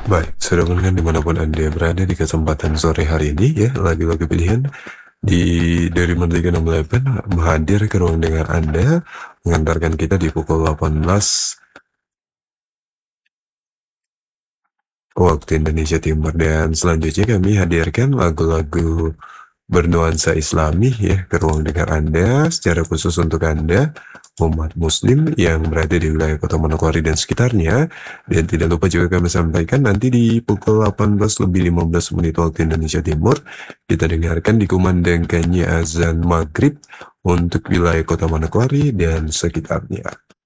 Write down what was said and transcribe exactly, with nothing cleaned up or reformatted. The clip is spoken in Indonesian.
Baik, saudara dimanapun Anda berada di kesempatan sore hari ini ya, lagu-lagu pilihan di dari Merdeka enam puluh delapan hadir ke ruang dengar Anda, mengantarkan kita di pukul delapan belas waktu Indonesia Timur, dan selanjutnya kami hadirkan lagu-lagu bernuansa Islami ya ke ruang dengar Anda, secara khusus untuk Anda umat muslim yang berada di wilayah Kota Manokwari dan sekitarnya. Dan tidak lupa juga kami sampaikan nanti di pukul delapan belas lebih lima belas menit waktu Indonesia Timur kita dengarkan dikumandangkannya azan maghrib untuk wilayah Kota Manokwari dan sekitarnya.